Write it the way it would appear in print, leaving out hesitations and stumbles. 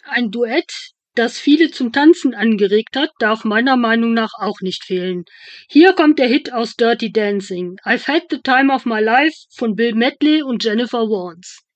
Ein Duett, das viele zum Tanzen angeregt hat, darf meiner Meinung nach auch nicht fehlen. Hier kommt der Hit aus Dirty Dancing, „I've Had the Time of My Life“ von Bill Medley und Jennifer Warnes.